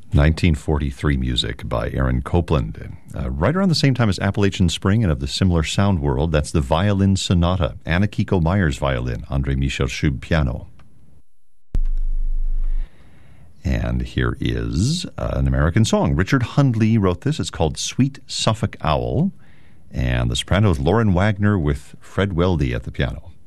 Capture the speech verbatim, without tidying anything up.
nineteen forty-three music by Aaron Copland. Uh, right around the same time as Appalachian Spring and of the similar sound world, that's the Violin Sonata, Anna Kiko Myers violin, André Michel Schub piano. And here is uh, an American song. Richard Hundley wrote this. It's called Sweet Suffolk Owl. And the soprano is Lauren Wagner with Fred Weldy at the piano.